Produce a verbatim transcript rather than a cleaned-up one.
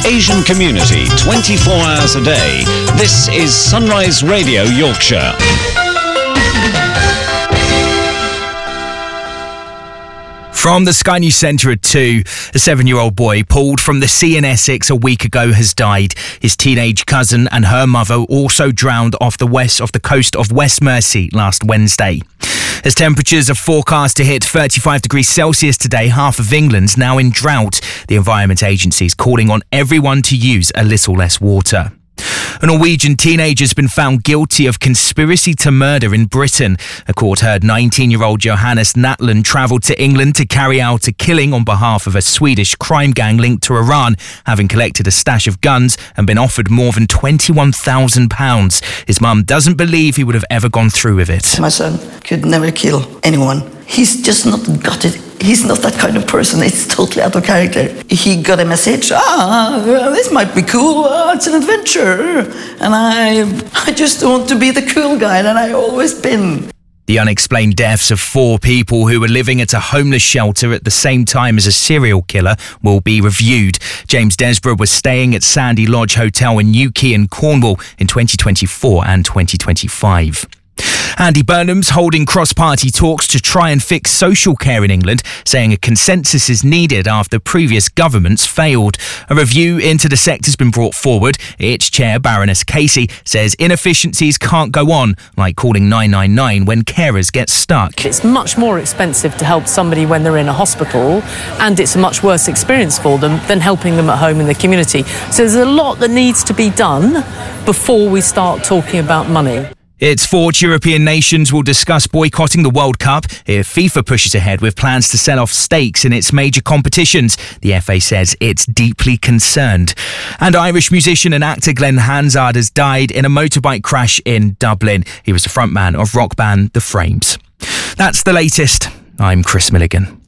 Asian community twenty-four hours a day. This is Sunrise Radio Yorkshire. From the Sky News Centre at two, a seven-year-old boy pulled from the sea in Essex a week ago has died. His teenage cousin and her mother also drowned off the west of the coast of West Mersey last Wednesday. As temperatures are forecast to hit thirty-five degrees Celsius today, half of England's now in drought. The Environment Agency is calling on everyone to use a little less water. A Norwegian teenager has been found guilty of conspiracy to murder in Britain. A court heard nineteen-year-old Johannes Natland travelled to England to carry out a killing on behalf of a Swedish crime gang linked to Iran, having collected a stash of guns and been offered more than twenty-one thousand pounds. His mum doesn't believe he would have ever gone through with it. My son could never kill anyone. He's just not got it. He's not that kind of person. It's totally out of character. He got a message. Ah, this might be cool. Ah, it's an adventure. And I, I just want to be the cool guy that I always been. The unexplained deaths of four people who were living at a homeless shelter at the same time as a serial killer will be reviewed. James Desborough was staying at Sandy Lodge Hotel in Newquay in Cornwall in twenty twenty-four and twenty twenty-five. Andy Burnham's holding cross-party talks to try and fix social care in England, saying a consensus is needed after previous governments failed. A review into the sector has been brought forward. Its chair, Baroness Casey, says inefficiencies can't go on, like calling nine nine nine when carers get stuck. It's much more expensive to help somebody when they're in a hospital, and it's a much worse experience for them than helping them at home in the community. So there's a lot that needs to be done before we start talking about money. Its fourth European nations will discuss boycotting the World Cup if FIFA pushes ahead with plans to sell off stakes in its major competitions. The F A says it's deeply concerned. And Irish musician and actor Glenn Hansard has died in a motorbike crash in Dublin. He was the frontman of rock band The Frames. That's the latest. I'm Chris Milligan.